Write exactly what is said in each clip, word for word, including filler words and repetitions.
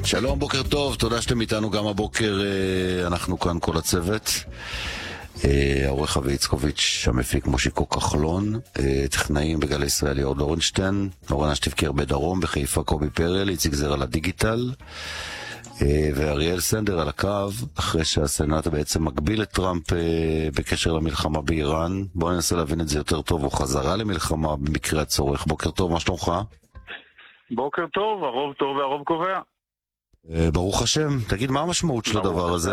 שלום, בוקר טוב, תודה שאתם איתנו גם הבוקר, אנחנו כאן כל הצוות. העורך אבי יצקוביץ', המפיק מושיקו כחלון, טכנאים בגלי ישראל ליאור אורנשטיין, אורן אשתבקר בדרום, בחיפה קובי פרל, איציק זר על הדיגיטל, ואריאל סנדר על הקו, אחרי שהסנאט בעצם מגביל את טראמפ בקשר למלחמה באיראן. בואו ננסה להבין את זה יותר טוב, הוא חזרה למלחמה במקרה הצורך. בוקר טוב, מה שלומך? בוקר טוב, הרוב טוב והרוב קובע. ברוך השם. תגיד, מה המשמעות של הדבר הזה?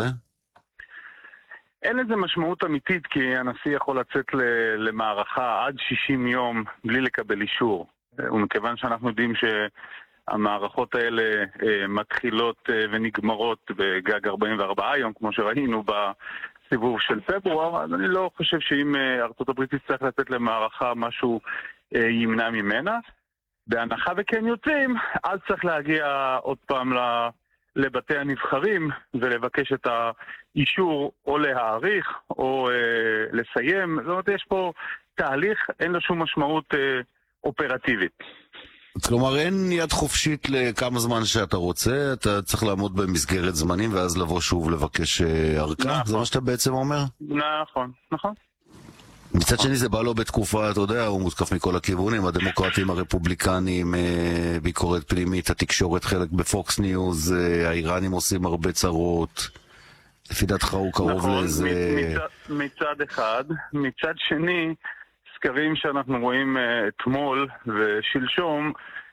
אין לזה משמעות אמיתית, כי הנשיא יכול לצאת למערכה עד שישים יום בלי לקבל אישור. ומכיוון שאנחנו יודעים שהמערכות האלה מתחילות ונגמרות בגג ארבעים וארבעה יום, כמו שראינו בסיבוב של פברואר, אז אני לא חושב שאם ארצות הברית תצטרך לצאת למערכה משהו ימנע ממנה. בהנחה וכן יוצאים, אז צריך להגיע עוד פעם לבתי הנבחרים ולבקש את האישור או להאריך או אה, לסיים. זאת אומרת, יש פה תהליך, אין לו שום משמעות אה, אופרטיבית. כלומר, אין יד חופשית לכמה זמן שאתה רוצה, אתה צריך לעמוד במסגרת זמנים ואז לבוא שוב לבקש ארכה? נכון. זה מה שאתה בעצם אומר? נכון, נכון. מצד שני זה בא לו בתקופה, אתה יודע, הוא מותקף מכל הכיוונים, הדמוקרטים, הרפובליקנים, ביקורת פנימית, התקשורת חלק בפוקס ניוז, האיראנים עושים הרבה צרות, לפי דעתך הוא קרוב נכון, לזה... מצד, מצד אחד, מצד שני, סקרים שאנחנו רואים אתמול ושלשום,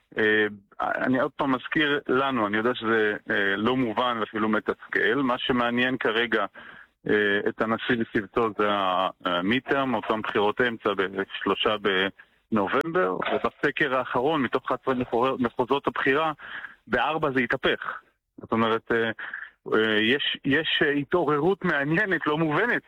אני עוד פעם מזכיר לנו, אני יודע שזה לא מובן ואפילו מתסכל, מה שמעניין כרגע, את הנשיא לסבתו זה המיטרם, אותם בחירות אמצע בשלושה בנובמבר, ובסקר האחרון מתוך אחת עשרה מחוזות הבחירה בארבע זה התהפך. זאת אומרת, יש, יש התעוררות מעניינת, לא מובנת,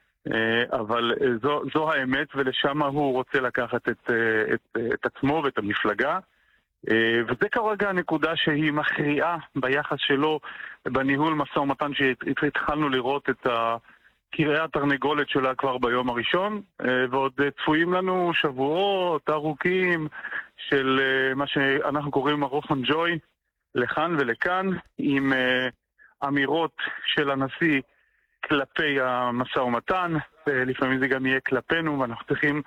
אבל זו, זו האמת, ולשם הוא רוצה לקחת את, את, את עצמו ואת המפלגה, וזה כרגע הנקודה שהיא מכריעה ביחס שלו בניהול משא ומתן שהתחלנו לראות את קרעי התרנגולת שלה כבר ביום הראשון, ועוד צפויים לנו שבועות ארוכים של מה שאנחנו קוראים הרוחן ג'וי לכאן ולכאן, עם אמירות של הנשיא כלפי המשא ומתן, לפעמים זה גם יהיה כלפינו, ואנחנו צריכים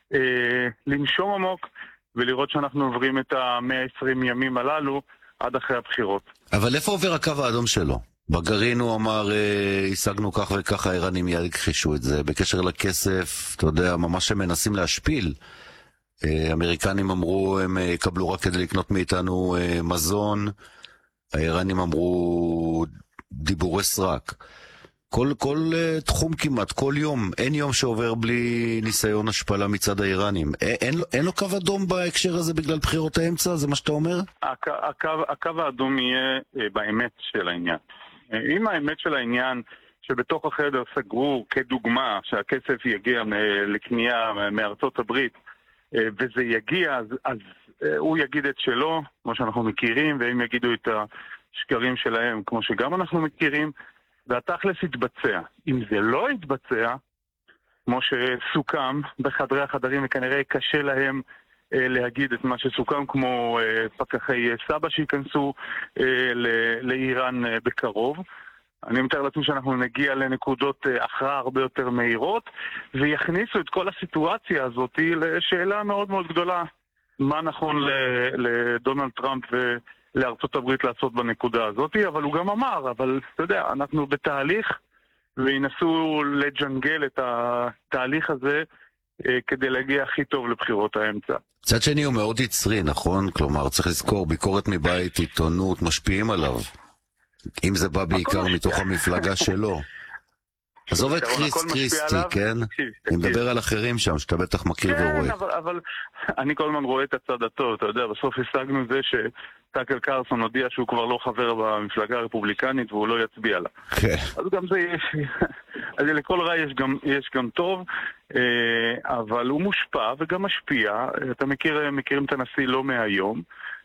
לנשום עמוק ולראות שאנחנו עוברים את ה-מאה ועשרים ימים הללו עד אחרי הבחירות. אבל איפה עובר הקו האדום שלו? בגרעין הוא אמר, השגנו כך וכך, האיראנים מיד הכחישו את זה. בקשר לכסף, אתה יודע, ממש הם מנסים להשפיל. האמריקנים אמרו, הם יקבלו רק כדי לקנות מאיתנו מזון. האיראנים אמרו, דיבורי סרק. כל, כל uh, תחום כמעט, כל יום, אין יום שעובר בלי ניסיון השפלה מצד האיראנים. אין, אין, אין לו קו אדום בהקשר הזה בגלל בחירות האמצע? זה מה שאתה אומר? הקו, הקו, הקו האדום יהיה uh, באמת של העניין. Uh, אם האמת של העניין שבתוך החדר סגרו כדוגמה שהכסף יגיע מ- לקנייה מארצות הברית, uh, וזה יגיע, אז, אז uh, הוא יגיד את שלו, כמו שאנחנו מכירים, והם יגידו את השקרים שלהם, כמו שגם אנחנו מכירים, והתכלס יתבצע. אם זה לא יתבצע, כמו שסוכם בחדרי החדרים, וכנראה קשה להם אה, להגיד את מה שסוכם, כמו אה, פקחי סבא שיכנסו אה, לאיראן אה, בקרוב. אני מתאר לעצמי שאנחנו נגיע לנקודות אה, הכרעה הרבה יותר מהירות, ויכניסו את כל הסיטואציה הזאת לשאלה מאוד מאוד גדולה. מה נכון לדונלד טראמפ ו... לארצות הברית לעשות בנקודה הזאת, אבל הוא גם אמר, אבל אתה יודע, אנחנו בתהליך, וינסו לג'נגל את התהליך הזה אה, כדי להגיע הכי טוב לבחירות האמצע. צד שני הוא מאוד יצרי, נכון? כלומר, צריך לזכור, ביקורת מבית, עיתונות, משפיעים עליו. אם זה בא בעיקר מתוך המפלגה שלו. עזוב את קריס קריסטי, כן? אני מדבר על אחרים שם, שאתה בטח מכיר ורואה. כן, אבל אני כל הזמן רואה את הצד הטוב, אתה יודע, בסוף השגנו זה שטאקר קרסון הודיע שהוא כבר לא חבר במפלגה הרפובליקנית והוא לא יצביע לה. אז גם זה יש, אז לכל רע יש גם טוב, אבל הוא מושפע וגם משפיע, אתה מכירים את הנשיא לא מהיום,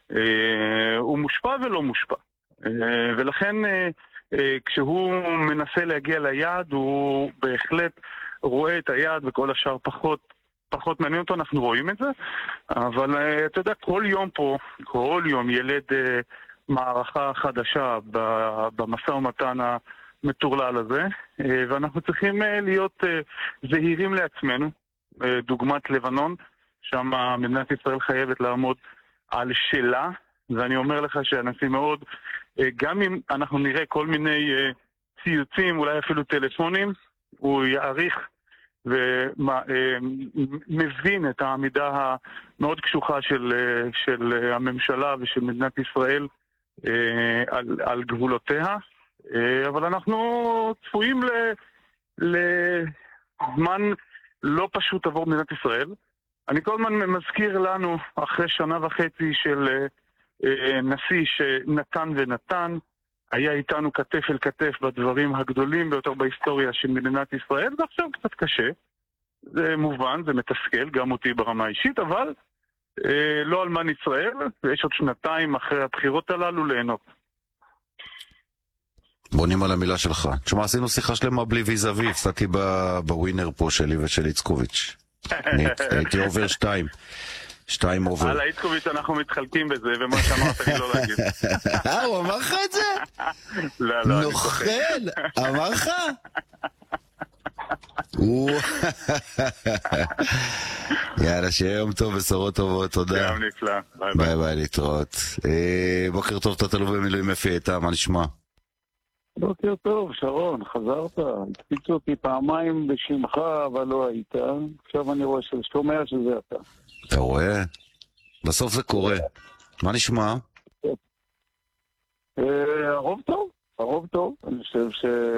הוא מושפע ולא מושפע, ולכן... כשהוא מנסה להגיע ליעד, הוא בהחלט רואה את היעד וכל השאר פחות, פחות מעניין אותו, אנחנו רואים את זה, אבל אתה יודע, כל יום פה, כל יום ילד מערכה חדשה במשא ומתן המטורלל הזה, ואנחנו צריכים להיות זהירים לעצמנו, דוגמת לבנון, שם מדינת ישראל חייבת לעמוד על שלה, ואני אומר לך שהנשיא מאוד, גם אם אנחנו נראה כל מיני ציוצים, אולי אפילו טלפונים, הוא יעריך ומבין את העמידה המאוד קשוחה של, של הממשלה ושל מדינת ישראל על, על גבולותיה, אבל אנחנו צפויים ל, לזמן לא פשוט עבור מדינת ישראל. אני כל הזמן מזכיר לנו, אחרי שנה וחצי של נשיא שנתן ונתן, היה איתנו כתף אל כתף בדברים הגדולים ביותר בהיסטוריה של מדינת ישראל, ועכשיו קצת קשה. זה מובן, זה מתסכל, גם אותי ברמה האישית, אבל אה, לא אלמן ישראל, ויש עוד שנתיים אחרי הבחירות הללו ליהנות. בונים על המילה שלך. תשמע, עשינו שיחה שלמה בלי ויזאבי, הפסדתי בווינר פה שלי ושל איצקוביץ'. הייתי עובר שתיים. שתיים עובר. על איצקוביץ' אנחנו מתחלקים בזה, ומה שאמרת אני לא להגיד. אה, הוא אמר לך את זה? לא, לא. נוכל, אמר לך? יאללה, שיהיה יום טוב, בשורות טובות, תודה. גם נפלא, ביי ביי. ביי ביי, להתראות. בוקר טוב, אתה תלוי במילואים, אפי איתה, מה נשמע? בוקר טוב, שרון, חזרת. הקפיצו אותי פעמיים בשמך, אבל לא היית. עכשיו אני רואה ששומע שזה אתה. אתה רואה? בסוף זה קורה. מה נשמע? הרוב טוב, הרוב טוב. אני חושב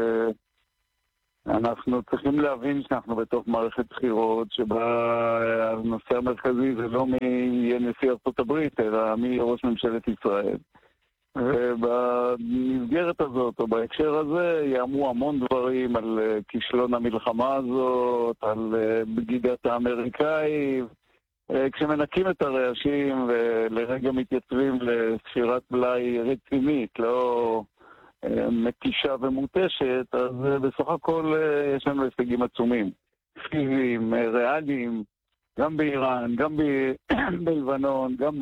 שאנחנו צריכים להבין שאנחנו בתוך מערכת בחירות, שבה הנושא המרכזי זה לא מי יהיה נשיא ארצות הברית, אלא מי יהיה ראש ממשלת ישראל. ובמסגרת הזאת, או בהקשר הזה, יאמרו המון דברים על כישלון המלחמה הזאת, על בגידת האמריקאים. כשמנקים את הרעשים ולרגע מתייצבים לספירת בלאי רצינית, לא מתישה ומותשת, אז בסך הכל יש לנו הישגים עצומים. פיזיים, ריאליים, גם באיראן, גם בלבנון, גם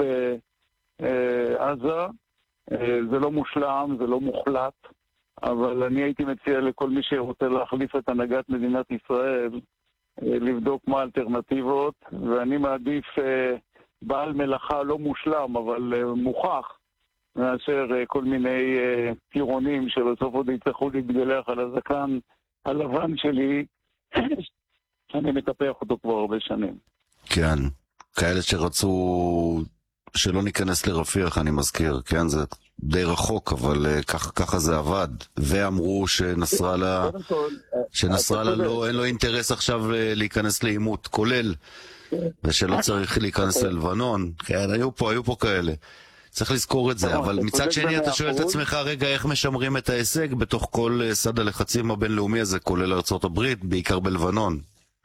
בעזה. זה לא מושלם, זה לא מוחלט, אבל אני הייתי מציע לכל מי שרוצה להחליף את הנהגת מדינת ישראל, לבדוק מה האלטרנטיבות, ואני מעדיף בעל מלאכה לא מושלם, אבל מוכח, מאשר כל מיני טירונים שבסוף עוד יצטרכו להתגלח על הזקן הלבן שלי, שאני מטפח אותו כבר הרבה שנים. כן, כאלה שרצו שלא ניכנס לרפיח, אני מזכיר, כן, זה די רחוק, אבל ככה, ככה זה עבד. ואמרו שנסראללה, שנסראללה לא, אין לו אינטרס עכשיו להיכנס לאימות, כולל, ושלא צריך להיכנס ללבנון. כן, היו פה, היו פה כאלה. צריך לזכור את זה, אבל מצד שני אתה שואל את עצמך, רגע, איך משמרים את ההישג בתוך כל סד הלחצים הבינלאומי הזה, כולל ארצות הברית, בעיקר בלבנון?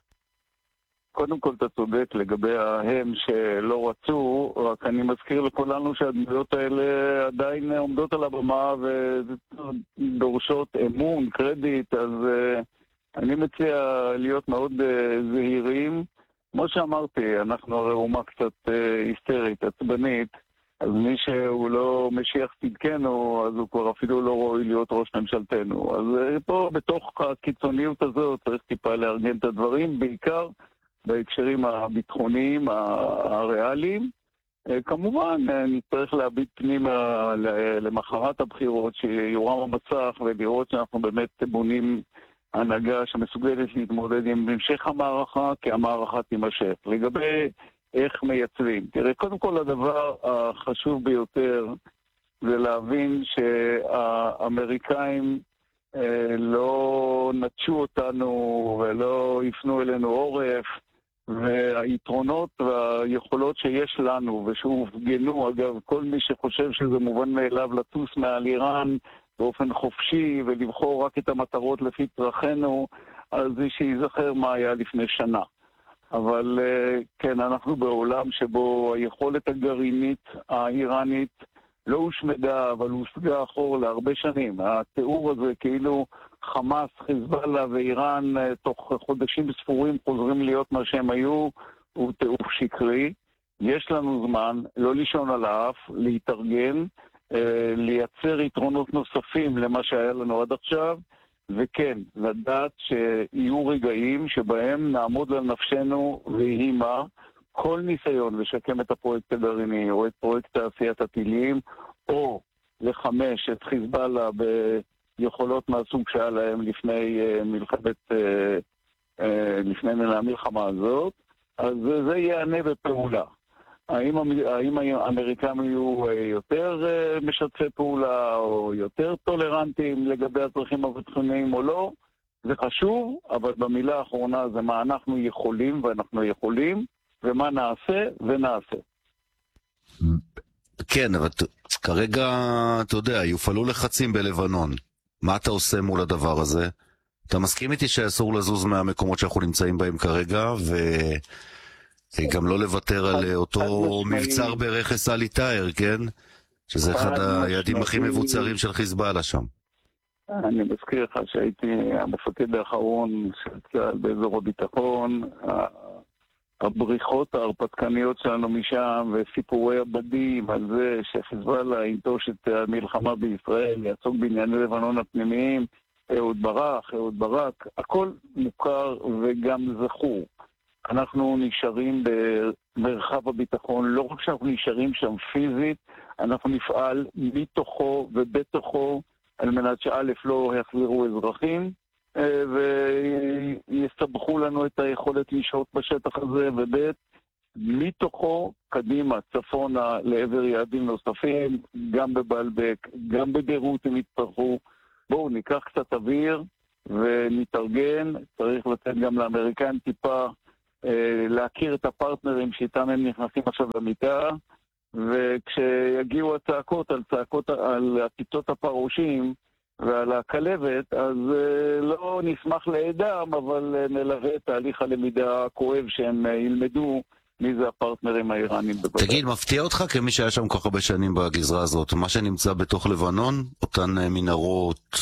קודם כל אתה צודק לגבי ההם שלא רצו, רק אני מזכיר לכולנו שהדמויות האלה עדיין עומדות על הבמה ודורשות אמון, קרדיט, אז אני מציע להיות מאוד זהירים. כמו שאמרתי, אנחנו הרי אומה קצת היסטרית, עצבנית, אז מי שהוא לא משיח צדקנו, אז הוא כבר אפילו לא ראוי להיות ראש ממשלתנו. אז פה בתוך הקיצוניות הזאת צריך טיפה לארגן את הדברים, בעיקר בהקשרים הביטחוניים, הריאליים. כמובן, נצטרך להביט פנימה למחרת הבחירות, שיורם המצח, ולראות שאנחנו באמת בונים הנהגה שמסוגלת להתמודד עם המשך המערכה, כי המערכה תימשך. לגבי איך מייצבים. תראה, קודם כל הדבר החשוב ביותר זה להבין שהאמריקאים לא נטשו אותנו ולא יפנו אלינו עורף, והיתרונות והיכולות שיש לנו ושהופגנו, אגב, כל מי שחושב שזה מובן מאליו לטוס מעל איראן באופן חופשי ולבחור רק את המטרות לפי צרכנו, אז זה שיזכר מה היה לפני שנה. אבל כן, אנחנו בעולם שבו היכולת הגרעינית האיראנית לא הושמדה, אבל הושגה אחור להרבה שנים. התיאור הזה כאילו חמאס, חיזבאללה ואיראן תוך חודשים ספורים חוזרים להיות מה שהם היו, הוא תיאור שקרי. יש לנו זמן לא לישון על האף, להתארגן, לייצר יתרונות נוספים למה שהיה לנו עד עכשיו, וכן, לדעת שיהיו רגעים שבהם נעמוד על נפשנו ויהי מה, כל ניסיון לשקם את הפרויקט הגרעיני או את פרויקט תעשיית הטילים, או לחמש את חיזבאללה ביכולות מהסוג שהיה להם לפני מלחמת, לפני המלחמה הזאת, אז זה יענה בפעולה. האם, האם האמריקאים יהיו יותר משתפי פעולה או יותר טולרנטיים לגבי הצרכים הביטחוניים או לא, זה חשוב, אבל במילה האחרונה זה מה אנחנו יכולים ואנחנו יכולים, ומה נעשה ונעשה. כן, אבל כרגע, אתה יודע, יופעלו לחצים בלבנון. מה אתה עושה מול הדבר הזה? אתה מסכים איתי שאסור לזוז מהמקומות שאנחנו נמצאים בהם כרגע, וגם לא לוותר על אותו מבצר ברכס אלי טאהר, כן? שזה אחד היעדים הכי מבוצרים של חיזבאללה שם. אני מזכיר לך שהייתי המפקד האחרון של צה"ל באזור הביטחון, הבריחות ההרפתקניות שלנו משם וסיפורי הבדים על זה שחיזבאללה ינטוש את המלחמה בישראל, יעסוק בענייני לבנון הפנימיים, אהוד ברק, אהוד ברק, הכל מוכר וגם זכור. אנחנו נשארים במרחב הביטחון, לא רק שאנחנו נשארים שם פיזית, אנחנו נפעל מתוכו ובתוכו על מנת שא' לא יחזירו אזרחים, ויסבכו לנו את היכולת לשהות בשטח הזה, וב' מתוכו קדימה, צפונה לעבר יעדים נוספים, גם בבלבק, גם בדרות אם יצטרכו. בואו ניקח קצת אוויר ונתארגן, צריך לתת גם לאמריקאים טיפה להכיר את הפרטנרים שאיתם הם נכנסים עכשיו למיטה, וכשיגיעו הצעקות על צעקות על עקיצות הפרושים ועל הכלבת, אז לא נשמח לידם, אבל נלווה את תהליך הלמידה הכואב שהם ילמדו מי זה הפרטנרים האיראנים. תגיד, מפתיע אותך כמי שהיה שם כל כך הרבה שנים בגזרה הזאת, מה שנמצא בתוך לבנון, אותן מנהרות,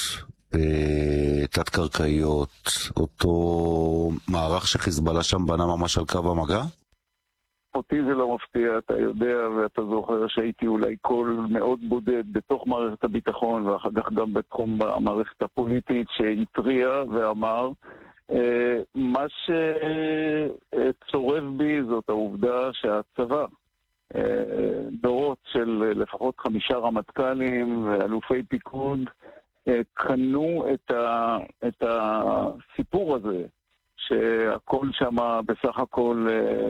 תת-קרקעיות, אותו מערך שחיזבאללה שם בנה ממש על קו המגע? אותי זה לא מפתיע, אתה יודע ואתה זוכר שהייתי אולי קול מאוד בודד בתוך מערכת הביטחון ואחר כך גם בתחום המערכת הפוליטית שהתריע ואמר מה שצורב בי זאת העובדה שהצבא, דורות של לפחות חמישה רמטכ"לים ואלופי פיקוד, קנו את, ה, את הסיפור הזה שהכל שם בסך הכל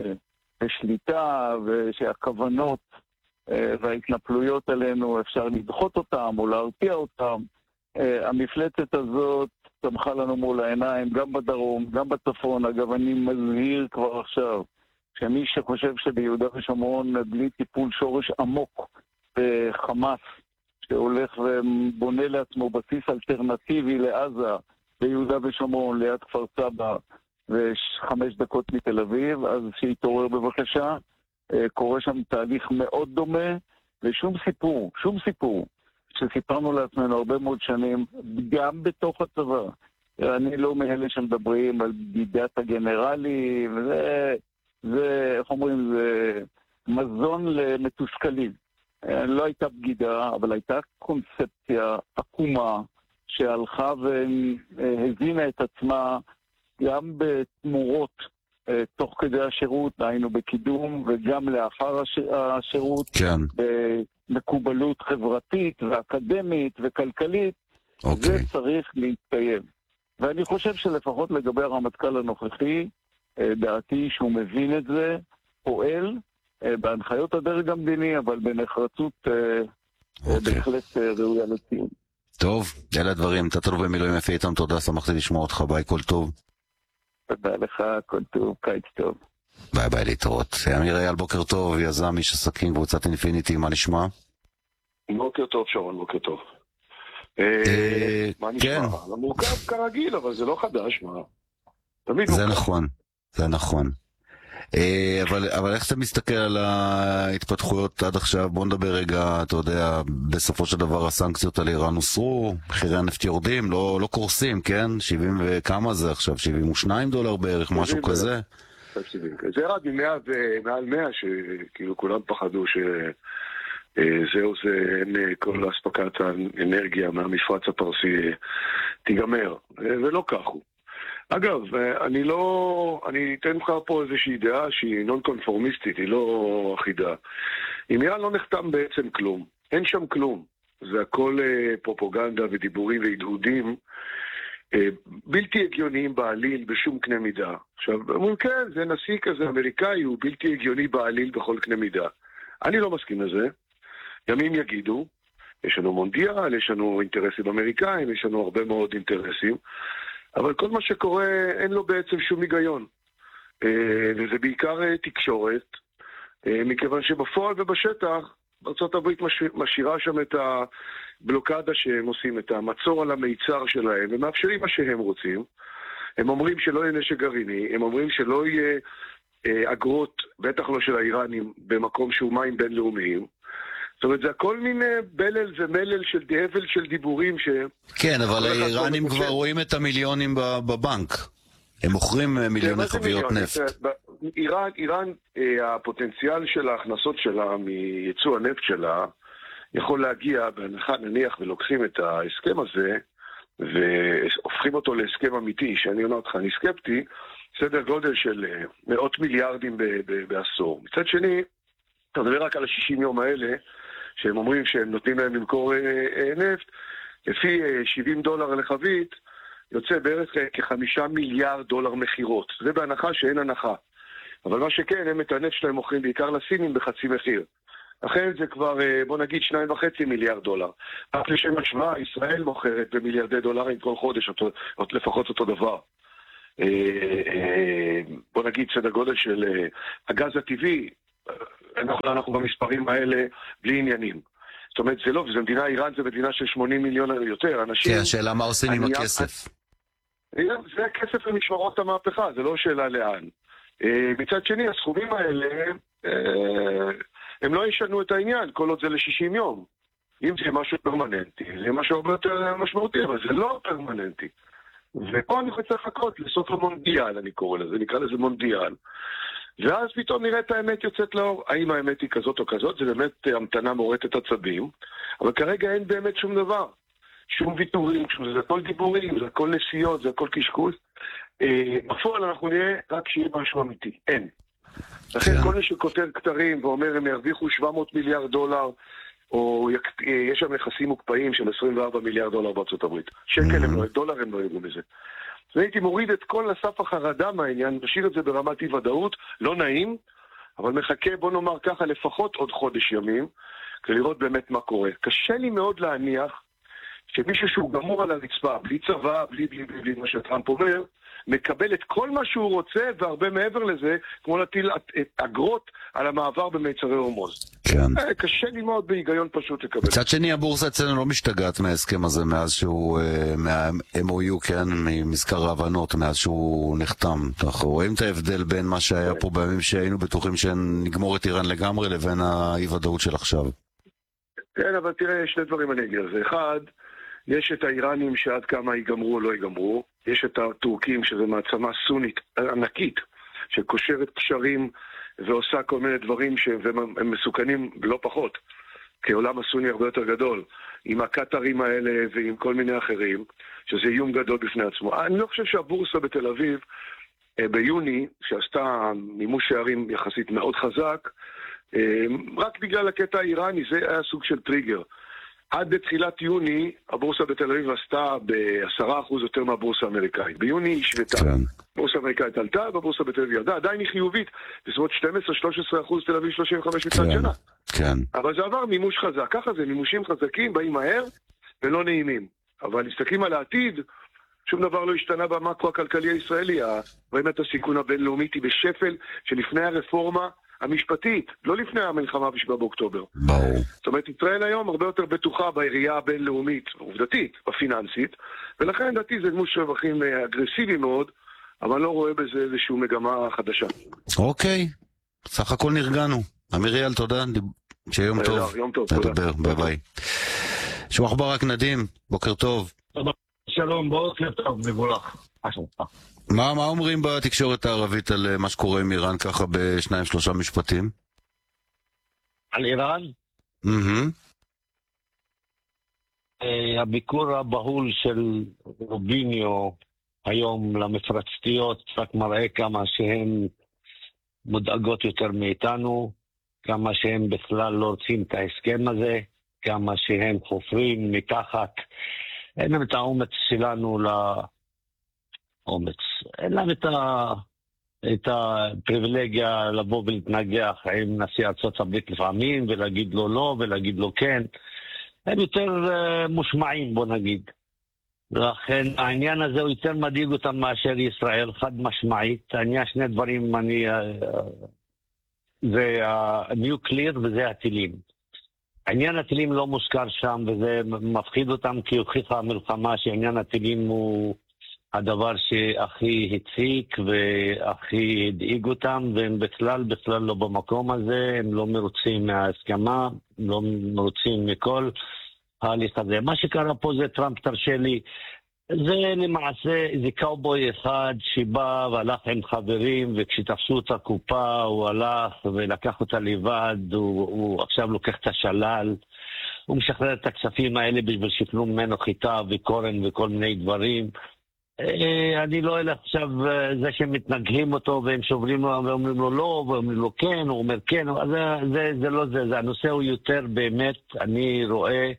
בשליטה, ושהכוונות וההתנפלויות עלינו אפשר לדחות אותם או להרתיע אותם. המפלצת הזאת צמחה לנו מול העיניים, גם בדרום, גם בצפון. אגב, אני מזהיר כבר עכשיו, שמי שחושב שביהודה ושומרון בלי טיפול שורש עמוק בחמאס, שהולך ובונה לעצמו בסיס אלטרנטיבי לעזה, ביהודה ושומרון, ליד כפר סבא, וחמש דקות מתל אביב, אז שיתעורר בבקשה. קורה שם תהליך מאוד דומה, ושום סיפור, שום סיפור, שסיפרנו לעצמנו הרבה מאוד שנים, גם בתוך הצבא. אני לא מאלה שמדברים על בגידת הגנרלי, וזה, זה, איך אומרים, זה מזון למתוסכלים. לא הייתה בגידה, אבל הייתה קונספציה עקומה, שהלכה והזינה את עצמה, גם בתמורות תוך כדי השירות, היינו בקידום, וגם לאחר השירות, כן. במקובלות חברתית ואקדמית וכלכלית, okay. זה צריך להתקיים. ואני חושב שלפחות לגבי הרמטכ"ל הנוכחי, דעתי שהוא מבין את זה, פועל בהנחיות הדרג המדיני, אבל בנחרצות okay. בהחלט ראויה לציון. טוב, אלה הדברים, תתנו במילואים יפה איתם, תודה, שמחתי לשמוע אותך, ביי, כל טוב. תודה לך, כל טוב, קיץ טוב. ביי ביי, להתראות. אמיר אייל, בוקר טוב, יזם, איש עסקים, קבוצת אינפיניטי, מה נשמע? בוקר טוב, שרון, בוקר טוב. מה נשמע? זה מורכב כרגיל, אבל זה לא חדש, מה? זה נכון, זה נכון. אבל, אבל איך אתה מסתכל על ההתפתחויות עד עכשיו? בוא נדבר רגע, אתה יודע, בסופו של דבר הסנקציות על איראן הוסרו, מחירי הנפט יורדים, לא, לא קורסים, כן? שבעים וכמה זה עכשיו? שבעים ושניים דולר בערך, משהו כזה? זה ירד ממאה ומעל מאה, שכאילו כולם פחדו ש... זהו זה, אין כל אספקת האנרגיה מהמפרץ הפרסי תיגמר, ולא כך הוא. אגב, אני לא, אני אתן לך פה איזושהי דעה שהיא נון קונפורמיסטית, היא לא אחידה. עם איראן לא נחתם בעצם כלום, אין שם כלום. זה הכל פרופוגנדה ודיבורים והדהודים בלתי הגיוניים בעליל בשום קנה מידה. עכשיו, אומרים כן, זה נשיא כזה אמריקאי, הוא בלתי הגיוני בעליל בכל קנה מידה. אני לא מסכים לזה. ימים יגידו, יש לנו מונדיאל, יש לנו אינטרסים אמריקאים, יש לנו הרבה מאוד אינטרסים, אבל כל מה שקורה אין לו בעצם שום היגיון. וזה בעיקר תקשורת, מכיוון שבפועל ובשטח, ארצות הברית משאירה שם את הבלוקדה שהם עושים, את המצור על המיצר שלהם, ומאפשרים מה שהם רוצים. הם אומרים שלא יהיה נשק גרעיני, הם אומרים שלא יהיה אגרות, בטח לא של האיראנים, במקום שהוא מים בינלאומיים. זאת אומרת, זה הכל מין בלל ומלל של דהבל של דיבורים ש... כן, אבל האיראנים כבר רואים את המיליונים בבנק. הם מוכרים מיליוני חביות נפט. איראן, איראן, הפוטנציאל של ההכנסות שלה מייצוא הנפט שלה יכול להגיע, בהנחה נניח ולוקחים את ההסכם הזה והופכים אותו להסכם אמיתי, שאני אומר אותך, אני סקפטי, סדר גודל של מאות מיליארדים בעשור. מצד שני, אתה מדבר רק על ה-שישים יום האלה, שהם אומרים שהם נותנים להם למכור נפט, לפי שבעים דולר לחבית, יוצא בערך כחמישה מיליארד דולר מחירות. זה בהנחה שאין הנחה. אבל מה שכן, הם את הנפט שלהם מוכרים בעיקר לסינים בחצי מחיר. לכן זה כבר, בוא נגיד, שניים וחצי מיליארד דולר. רק לשם השוואה, ישראל מוכרת במיליארדי דולרים כל חודש, אותו, לפחות אותו דבר. בוא נגיד, סדר גודל של הגז הטבעי, אנחנו, אנחנו במספרים האלה בלי עניינים. זאת אומרת, זה לא, זו מדינה, איראן זה מדינה של שמונים מיליון או יותר. אנשים... כן, השאלה מה עושים עם הכסף. זה הכסף למשמרות המהפכה, זה לא שאלה לאן. מצד שני, הסכומים האלה, הם לא ישנו את העניין, כל עוד זה ל-שישים יום. אם זה משהו פרמננטי, זה משהו הרבה יותר משמעותי, אבל זה לא פרמננטי. ופה אני צריך לחכות לסוף המונדיאל, אני קורא לזה, נקרא לזה מונדיאל. ואז פתאום נראה את האמת יוצאת לאור. האם האמת היא כזאת או כזאת? זה באמת המתנה מורטת עצבים, אבל כרגע אין באמת שום דבר. שום ויתורים, שום, זה הכל דיבורים, זה הכל נסיעות, זה הכל קשקוש. בפועל אנחנו נראה רק שיהיה משהו אמיתי. אין. לכן כל מי שכותב כתרים ואומר הם ירוויחו שבע מאות מיליארד דולר, או יש שם יחסים מוקפאים של עשרים וארבעה מיליארד דולר בארצות הברית. שקל הם לא, דולר הם לא יראו מזה. אז הייתי מוריד את כל אסף החרדה מהעניין, משאיר את זה ברמת אי ודאות, לא נעים, אבל מחכה, בוא נאמר ככה, לפחות עוד חודש ימים, כדי לראות באמת מה קורה. קשה לי מאוד להניח שמישהו שהוא גמור על הרצפה, בלי צבא, בלי בלי בלי, בלי מה שטראמפ אומר, מקבל את כל מה שהוא רוצה, והרבה מעבר לזה, כמו להטיל אגרות על המעבר במיצרי הורמוז. כן. קשה לי מאוד בהיגיון פשוט לקבל. מצד שני, הבורסה אצלנו לא משתגעת מההסכם הזה, מאז שהוא, מה-אם או יו, כן, ממזכר ההבנות, מאז שהוא נחתם. אנחנו רואים את ההבדל בין מה שהיה פה בימים שהיינו בטוחים שנגמור את איראן לגמרי, לבין האי-ודאות של עכשיו. כן, אבל תראה, שני דברים אני אגיד על זה. אחד, יש את האיראנים שעד כמה ייגמרו או לא ייגמרו, יש את הטורקים שזה מעצמה סונית ענקית שקושרת קשרים ועושה כל מיני דברים שהם מסוכנים לא פחות, כי עולם הסוני הרבה יותר גדול, עם הקטרים האלה ועם כל מיני אחרים, שזה איום גדול בפני עצמו. אני לא חושב שהבורסה בתל אביב ביוני, שעשתה מימוש שערים יחסית מאוד חזק, רק בגלל הקטע האיראני, זה היה סוג של טריגר. עד בתחילת יוני, הבורסה בתל אביב עשתה בעשרה אחוז יותר מהבורסה האמריקאית. ביוני היא שוותה. כן. הבורסה האמריקאית עלתה, והבורסה בתל אביב ירדה. עדיין היא חיובית. בסביבות שתים עשרה שלוש עשרה אחוז תל אביב שלושים וחמש מצד כן. שנה. כן. אבל זה עבר מימוש חזק. ככה זה, מימושים חזקים, באים מהר ולא נעימים. אבל מסתכלים על העתיד, שום דבר לא השתנה במקרו הכלכלי הישראלי. באמת הסיכון הבינלאומית היא בשפל שלפני הרפורמה המשפטית, לא לפני המלחמה בשבעה באוקטובר. ברור. זאת אומרת, ישראל היום הרבה יותר בטוחה בעירייה הבינלאומית, עובדתית, בפיננסית, ולכן דעתי זה דמות רווחים אגרסיבי מאוד, אבל לא רואה בזה איזושהי מגמה חדשה. אוקיי, סך הכל נרגענו. אמיר אייל, תודה, שיהיה יום טוב. יום טוב, תודה. נדבר, ביי ביי. שוח ברק נדים, בוקר טוב. שלום, בוקר טוב, מבורך. מה, מה אומרים בתקשורת הערבית על מה שקורה עם איראן ככה בשניים שלושה משפטים? על איראן? מהמם. אה, הביקור הבהול של רוביניו היום למפרצתיות רק מראה כמה שהן מודאגות יותר מאיתנו, כמה שהם בכלל לא רוצים את ההסכם הזה, כמה שהם חופרים מתחת. אין להם את האומץ שלנו לאומץ. אין להם את, ה... את הפריבילגיה לבוא ולהתנגח עם נשיא ארצות הברית לפעמים, ולהגיד לו לא ולהגיד לו כן. הם יותר uh, מושמעים, בוא נגיד. לכן העניין הזה הוא יותר מדאיג אותם מאשר ישראל, חד משמעית. העניין שני דברים, אני, זה הניוקליר וזה הטילים. העניין הטילים לא מוזכר שם, וזה מפחיד אותם כי הוכיחה המלחמה שעניין הטילים הוא הדבר שהכי הציק והכי הדאיג אותם, והם בכלל בכלל לא במקום הזה, הם לא מרוצים מההסכמה, לא מרוצים מכל ההליך הזה. מה שקרה פה זה טראמפ, תרשה לי, זה למעשה זה קאובוי אחד שבא והלך עם חברים, וכשתפסו את הקופה הוא הלך ולקח אותה לבד, הוא, הוא עכשיו לוקח את השלל, הוא משחרר את הכספים האלה בשביל שיקנו ממנו חיטה וקורן וכל מיני דברים. אני לא אלך עכשיו, זה שהם מתנגחים אותו והם שוברים לו ואומרים לו לא ואומרים לו כן, הוא אומר כן, זה, זה, זה לא זה, זה הנושא הוא יותר באמת, אני רואה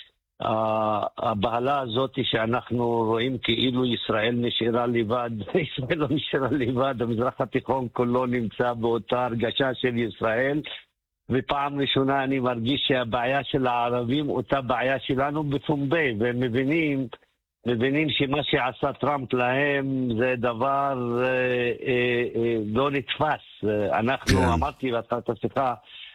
הבעלה הזאת שאנחנו רואים כאילו ישראל נשארה לבד, ישראל לא נשארה לבד, המזרח התיכון כולו נמצא באותה הרגשה של ישראל, ופעם ראשונה אני מרגיש שהבעיה של הערבים אותה בעיה שלנו בפומבי, והם מבינים מבינים שמה שעשה טראמפ להם זה דבר אה, אה, אה, לא נתפס. אנחנו, כן. אמרתי ואתה את השיחה,